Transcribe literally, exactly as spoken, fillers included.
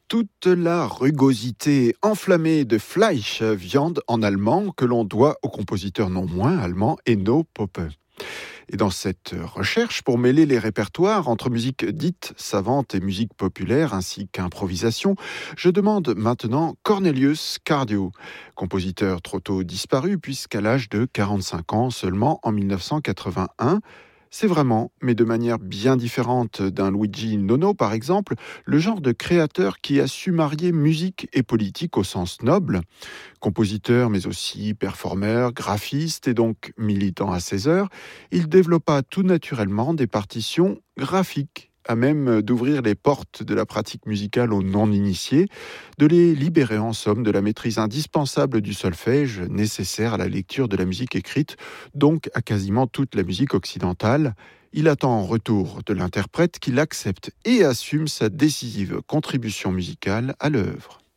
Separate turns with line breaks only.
Toute la rugosité enflammée de Fleisch, viande en allemand, que l'on doit au compositeur non moins allemand Enno Poppe. Et dans cette recherche pour mêler les répertoires entre musique dite savante et musique populaire ainsi qu'improvisation, je demande maintenant Cornelius Cardew, compositeur trop tôt disparu puisqu'à l'âge de quarante-cinq ans seulement en mille neuf cent quatre-vingt-un, c'est vraiment, mais de manière bien différente d'un Luigi Nono par exemple, le genre de créateur qui a su marier musique et politique au sens noble. Compositeur mais aussi performeur, graphiste et donc militant à ses heures, il développa tout naturellement des partitions graphiques à même d'ouvrir les portes de la pratique musicale aux non-initiés, de les libérer en somme de la maîtrise indispensable du solfège nécessaire à la lecture de la musique écrite, donc à quasiment toute la musique occidentale. Il attend en retour de l'interprète qu'il accepte et assume sa décisive contribution musicale à l'œuvre.